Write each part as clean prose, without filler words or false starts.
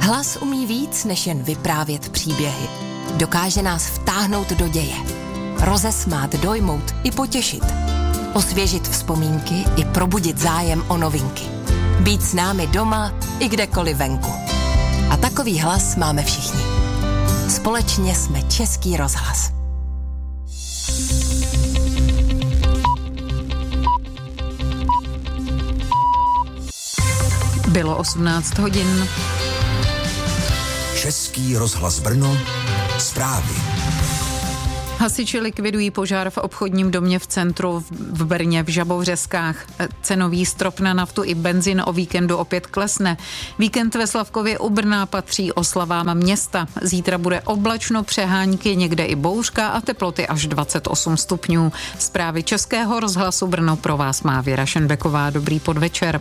Hlas umí víc, než jen vyprávět příběhy. Dokáže nás vtáhnout do děje. Rozesmát, dojmout i potěšit. Osvěžit vzpomínky i probudit zájem o novinky. Být s námi doma i kdekoliv venku. A takový hlas máme všichni. Společně jsme Český rozhlas. Bylo 18 hodin. Český rozhlas Brno, zprávy. Hasiči likvidují požár v obchodním domě v centru v Brně v Žabovřeskách. Cenový strop na naftu i benzin o víkendu opět klesne. Víkend ve Slavkově u Brna patří oslavám města. Zítra bude oblačno, přehánky, někde i bouřka a teploty až 28 stupňů. Zprávy Českého rozhlasu Brno pro vás má Věra Šenbeková. Dobrý podvečer.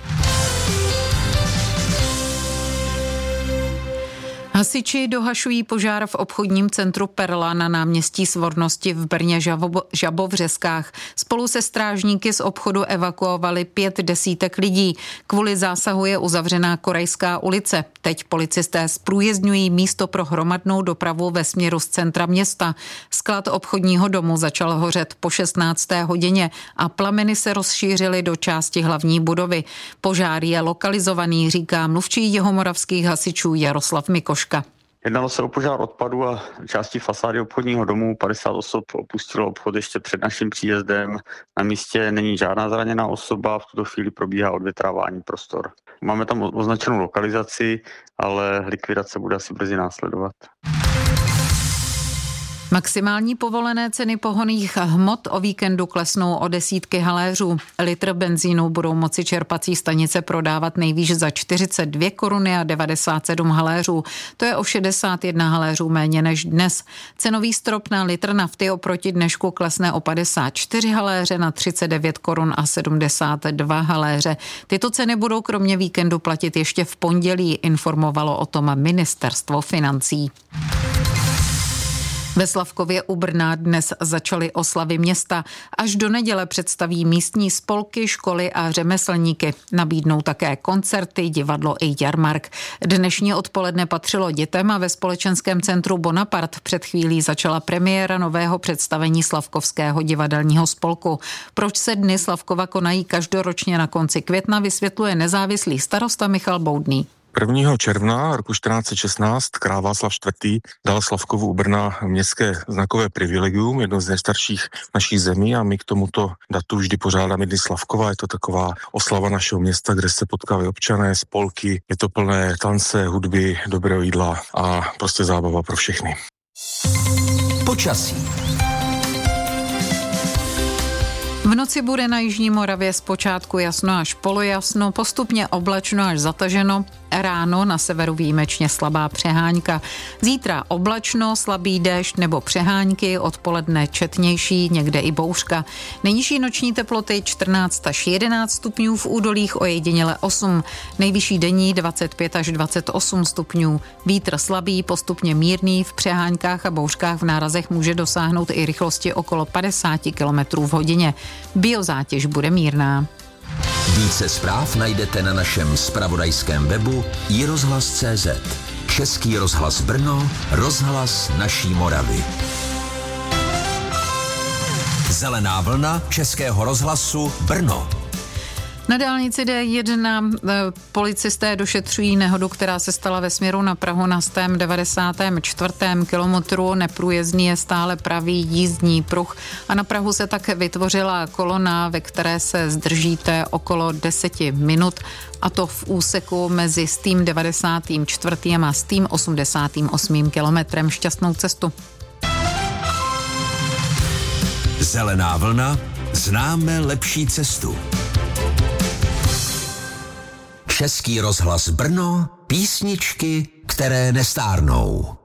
Hasiči dohašují požár v obchodním centru Perla na náměstí Svornosti v Brně Žabovřeskách. Spolu se strážníky z obchodu evakuovali 5 desítek lidí. Kvůli zásahu je uzavřená Korejská ulice. Teď policisté zprůjezdňují místo pro hromadnou dopravu ve směru z centra města. Sklad obchodního domu začal hořet po 16. hodině a plameny se rozšířily do části hlavní budovy. Požár je lokalizovaný, říká mluvčí jihomoravských hasičů Jaroslav Mikoška. Jednalo se o požár odpadu a části fasády obchodního domu. 50 osob opustilo obchod ještě před naším příjezdem. Na místě není žádná zraněná osoba, v tuto chvíli probíhá odvětrávání prostor. Máme tam označenou lokalizaci, ale likvidace bude asi brzy následovat. Maximální povolené ceny pohonných hmot o víkendu klesnou o desítky haléřů. Litr benzínu budou moci čerpací stanice prodávat nejvýš za 42 koruny a 97 haléřů. To je o 61 haléřů méně než dnes. Cenový strop na litr nafty oproti dnešku klesne o 54 haléře na 39 korun a 72 haléře. Tyto ceny budou kromě víkendu platit ještě v pondělí, informovalo o tom Ministerstvo financí. Ve Slavkově u Brna dnes začaly oslavy města. Až do neděle představí místní spolky, školy a řemeslníky. Nabídnou také koncerty, divadlo i jarmark. Dnešní odpoledne patřilo dětem a ve společenském centru Bonaparte před chvílí začala premiéra nového představení Slavkovského divadelního spolku. Proč se dny Slavkova konají každoročně na konci května, vysvětluje nezávislý starosta Michal Boudný. 1. června roku 1416 král Václav IV. Dal Slavkovu u Brna městské znakové privilegium, jedno z nejstarších naší zemí, a my k tomuto datu vždy pořádáme Dny Slavkova. Je to taková oslava našeho města, kde se potkávají občané, spolky, je to plné tance, hudby, dobrého jídla a prostě zábava pro všechny. Počasí. V noci bude na jižní Moravě zpočátku jasno až polojasno, postupně oblačno až zataženo, ráno na severu výjimečně slabá přehánka. Zítra oblačno, slabý déšť nebo přehánky, odpoledne četnější, někde i bouřka. Nejnižší noční teploty 14 až 11 stupňů, v údolích ojediněle 8. Nejvyšší denní 25 až 28 stupňů. Vítr slabý, postupně mírný, v přeháňkách a bouřkách v nárazech může dosáhnout i rychlosti okolo 50 km v hodině. Biozátěž bude mírná. Více zpráv najdete na našem zpravodajském webu iRozhlas.cz. Český rozhlas Brno, rozhlas naší Moravy. Zelená vlna Českého rozhlasu Brno. Na dálnici D1 policisté došetřují nehodu, která se stala ve směru na Prahu na 194. kilometru. Neprůjezdný je stále pravý jízdní pruh a na Prahu se tak vytvořila kolona, ve které se zdržíte okolo 10 minut, a to v úseku mezi 194. a 188. kilometrem. Šťastnou cestu. Zelená vlna, známe lepší cestu. Český rozhlas Brno, písničky, které nestárnou.